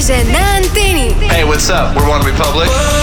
Blaze na Anteny. Hey, what's up? We're One Republic.